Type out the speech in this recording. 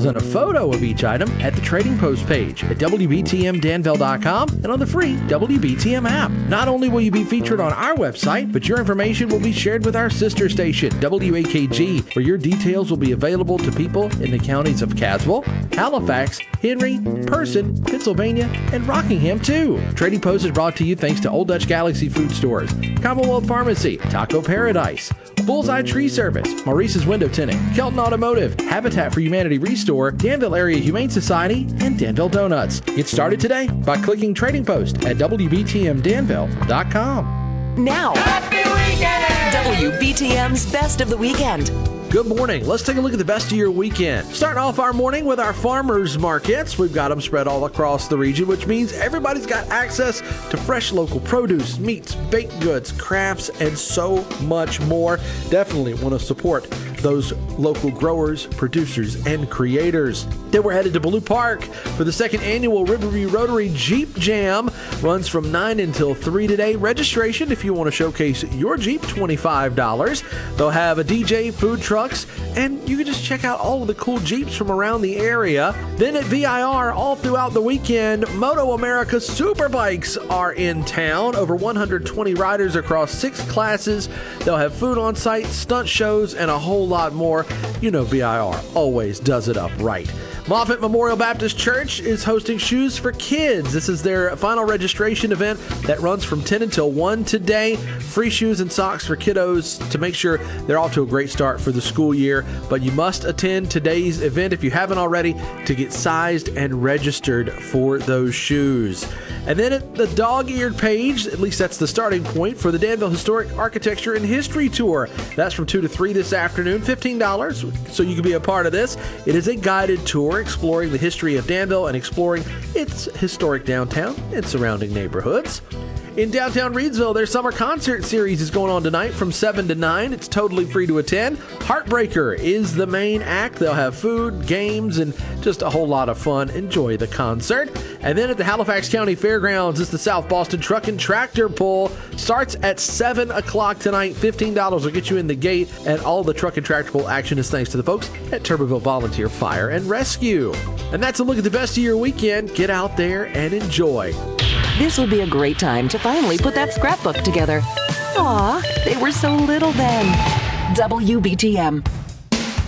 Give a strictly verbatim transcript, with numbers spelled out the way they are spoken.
details and a photo of each item at the Trading Post page at W B T M Danville dot com and on the free W B T M app. Not only will you be featured on our website, but your information will be shared with our sister station, W A K G, where your details will be available to people in the counties of Caswell, Halifax, Henry, Person, Pennsylvania, and Rockingham, too. Trading Post is brought to you thanks to Old Dutch Galaxy Food Stores, Commonwealth Pharmacy, Taco Paradise, Bullseye Tree Service, Maurice's Window Tinting, Kelton Automotive, Habitat for Humanity Restore, Danville Area Humane Society, and Danville Donuts. Get started today by clicking Trading Post at W B T M Danville dot com. Now, Happy weekend! W B T M's Best of the Weekend. Good morning. Let's take a look at the best of your weekend. Starting off our morning with our farmers markets. We've got them spread all across the region, which means everybody's got access to fresh local produce, meats, baked goods, crafts, and so much more. Definitely want to support those local growers, producers, and creators. Then we're headed to Blue Park for the second annual Riverview Rotary Jeep Jam. Runs from nine until three today. Registration, if you want to showcase your Jeep, twenty-five dollars. They'll have a D J, food trucks, and you can just check out all of the cool Jeeps from around the area. Then at V I R, all throughout the weekend, Moto America Superbikes are in town. Over one hundred twenty riders across six classes. They'll have food on site, stunt shows, and a whole lot more. You know V I R always does it up right. Moffett Memorial Baptist Church is hosting Shoes for Kids. This is their final registration event that runs from ten until one today. Free shoes and socks for kiddos to make sure they're off to a great start for the school year. But you must attend today's event if you haven't already to get sized and registered for those shoes. And then at the dog-eared page, at least that's the starting point for the Danville Historic Architecture and History Tour. That's from two to three this afternoon, fifteen dollars, so you can be a part of this. It is a guided tour exploring the history of Danville and exploring its historic downtown and surrounding neighborhoods. In downtown Reedsville, their summer concert series is going on tonight from seven to nine. It's totally free to attend. Heartbreaker is the main act. They'll have food, games, and just a whole lot of fun. Enjoy the concert. And then at the Halifax County Fairgrounds, it's the South Boston Truck and Tractor Pull. Starts at seven o'clock tonight. fifteen dollars will get you in the gate. And all the truck and tractor pull action is thanks to the folks at Tuberville Volunteer Fire and Rescue. And that's a look at the best of your weekend. Get out there and enjoy. This will be a great time to finally put that scrapbook together. Aw, they were so little then. W B T M.